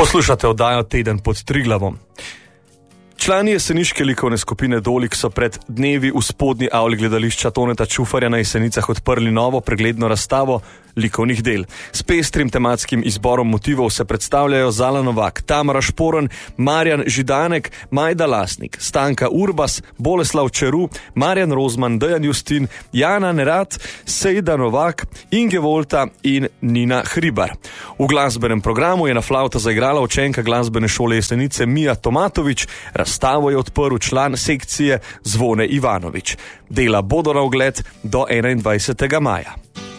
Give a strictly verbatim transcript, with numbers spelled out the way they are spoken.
Poslušate oddajo Teden pod Triglavom. Člani jeseniške likovne skupine Dolik so pred dnevi v spodnji avli gledališča Toneta Čufarja na Jesenicah odprli novo pregledno razstavo likovnih del. S pestrim tematskim izborom motivov se predstavljajo Zala Novak, Tamara Šporn, Marjan Židanek, Majda Lasnik, Stanka Urbas, Boleslav Čeru, Marjan Rozman, Dejan Justin, Jana Nerat, Sejda Novak, Inge Volta in Nina Hribar. V glasbenem programu je na flavto zaigrala učenka glasbene šole Jesenice Mija Tomatovič, razstavo je odprl član sekcije Zvone Ivanovič. Dela bodo na ogled do enaindvajsetega maja.